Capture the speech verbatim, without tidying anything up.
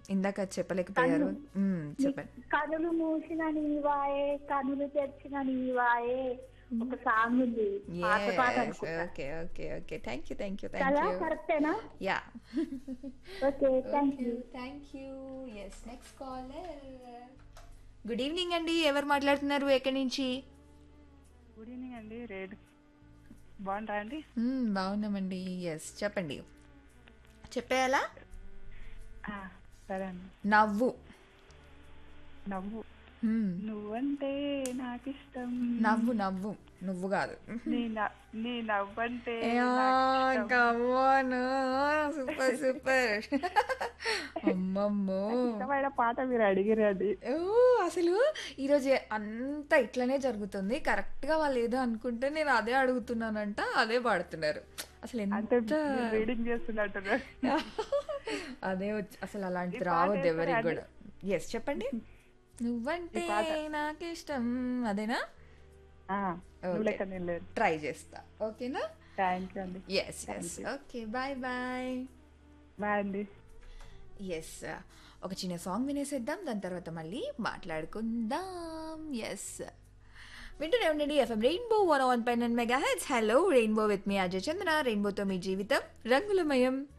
ఇందాక చెప్పలేకపోయారు. కన్ను మ్మ్, నీ చెప్పండి. కనులు మూసిన నీవాయే కనులు తెరిచిన నీవాయే ఒక సాంగ్ ఉంది. పాత పాట ఎస్, అనుకుంటా okay okay okay, thank you thank you thank కదా, యూ. కరెక్టేనా? Yeah. Okay, thank okay you. Thank you. Yes, next caller. Good evening అండి, ఎవరు మాట్లాడుతున్నారు, ఎక్కడి నుంచి? గుడ్ ఈవినింగ్ అండి. రేడ్ బాగుంటారా అండి? మ్మ్, బాగున్నామండి. ఎస్, చెప్పండి. చెప్పేయాలా? ఆ, సరే అండి. నవ్వు. నవ్వు. మ్మ్. నువ్వంటే నాకు ఇష్టం. నవ్వు నవ్వు, నువ్వు కాదు. నీ న- నీ నవ్వంటే యా, నాకు ఇష్టం. కమాన్, సూపర్ సూపర్. అమ్మమ్మో. నాకు ఇష్టమైన పాట మీరు అడిగిరండి. ఓ, అసలు ఈరోజు అంతా ఇట్లనే జరుగుతుంది. కరెక్ట్గా వాళ్ళు ఏదో అనుకుంటే నేను అదే అడుగుతున్నానంట, అదే పాడుతున్నారు. అసలు అంటే ఎంత రీడింగ్ చేస్తున్నట్టున్నారు. అదే వచ్చి- అసలు అలాంటిది ఈ పాట రావద్దు వేస్తారా ఎవరికి అండి? కూడా. ఎస్, చెప్పండి. నువ్వంటే ఈ పాట. నాకు ఇష్టం, అదేనా? ఆ, నువ్వు ఓకే, లెక్క నేను లేదు. ట్రై చేస్తా. ఓకేనా? థ్యాంక్ యూ అండి. Yes Thank yes, you. Okay, bye bye. Bye అండి. ఎస్, ఒక చిన్న సాంగ్ వినేసేద్దాం, దాని తర్వాత మళ్ళీ మాట్లాడుకుందాం. ఎస్, వింటూనే ఉండండి ఎఫ్ఎం రెయిన్బో వన్ వన్ పైన mega heads. Hello rainbow with me Ajay చంద్ర. రెయిన్బోతో మీ జీవితం రంగులమయం.